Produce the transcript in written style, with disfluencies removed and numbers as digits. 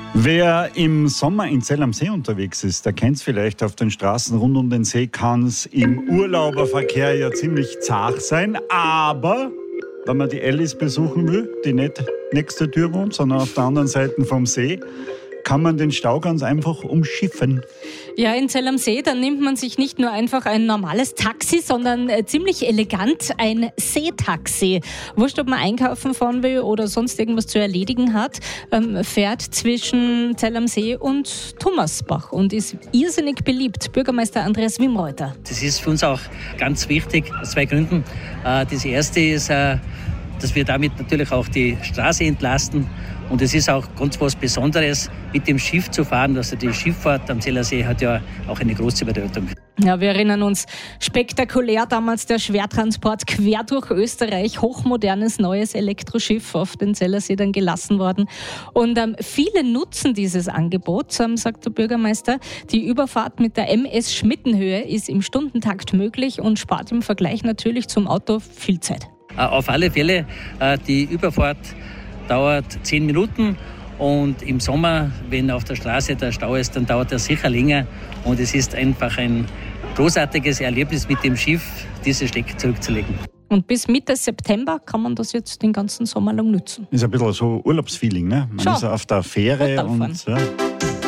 Wer im Sommer in Zell am See unterwegs ist, der kennt es vielleicht, auf den Straßen rund um den See kann es im Urlauberverkehr ja ziemlich zart sein, aber wenn man die Alice besuchen will, die nicht nächste Tür wohnt, sondern auf der anderen Seite vom See, kann man den Stau ganz einfach umschiffen. Ja, in Zell am See, da nimmt man sich nicht nur einfach ein normales Taxi, sondern ziemlich elegant ein Seetaxi. Wurscht, ob man einkaufen fahren will oder sonst irgendwas zu erledigen hat, fährt zwischen Zell am See und Thomasbach und ist irrsinnig beliebt. Bürgermeister Andreas Wimreuter. Das ist für uns auch ganz wichtig, aus zwei Gründen. Das erste ist, dass wir damit natürlich auch die Straße entlasten. Und es ist auch ganz was Besonderes, mit dem Schiff zu fahren. Also die Schifffahrt am Zeller See hat ja auch eine große Bedeutung. Ja, wir erinnern uns, spektakulär damals der Schwertransport quer durch Österreich, hochmodernes neues Elektroschiff auf den Zellersee dann gelassen worden. Und viele nutzen dieses Angebot, sagt der Bürgermeister. Die Überfahrt mit der MS Schmittenhöhe ist im Stundentakt möglich und spart im Vergleich natürlich zum Auto viel Zeit. Auf alle Fälle, die Überfahrt dauert 10 Minuten und im Sommer, wenn auf der Straße der Stau ist, dann dauert das sicher länger und es ist einfach ein großartiges Erlebnis mit dem Schiff, diese Strecke zurückzulegen. Und bis Mitte September kann man das jetzt den ganzen Sommer lang nutzen. Ist ein bisschen so Urlaubsfeeling, ne? Man ist auf der Fähre und ja.